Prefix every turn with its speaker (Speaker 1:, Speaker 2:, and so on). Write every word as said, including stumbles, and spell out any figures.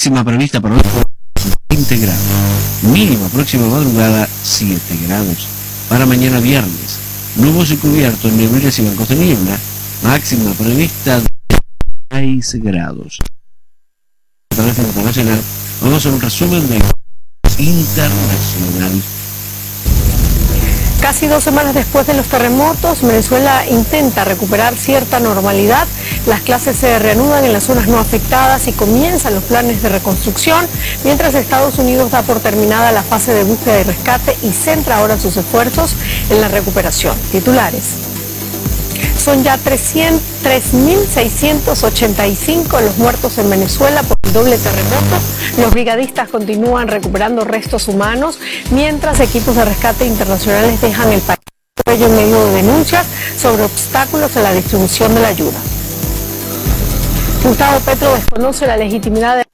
Speaker 1: Máxima prevista para hoy veinte grados. Mínima próxima madrugada siete grados. Para mañana viernes, nuboso y cubierto en neblinas y bancos de niebla. Máxima prevista seis grados. Internacional, vamos a un resumen de internacional.
Speaker 2: Casi dos semanas después de los terremotos, Venezuela intenta recuperar cierta normalidad. Las clases se reanudan en las zonas no afectadas y comienzan los planes de reconstrucción, mientras Estados Unidos da por terminada la fase de búsqueda y rescate y centra ahora sus esfuerzos en la recuperación. Titulares. Son ya tres mil seiscientos ochenta y cinco los muertos en Venezuela por el doble terremoto. Los brigadistas continúan recuperando restos humanos, mientras equipos de rescate internacionales dejan el país en medio de denuncias sobre obstáculos en la distribución de la ayuda. Gustavo Petro desconoce la legitimidad de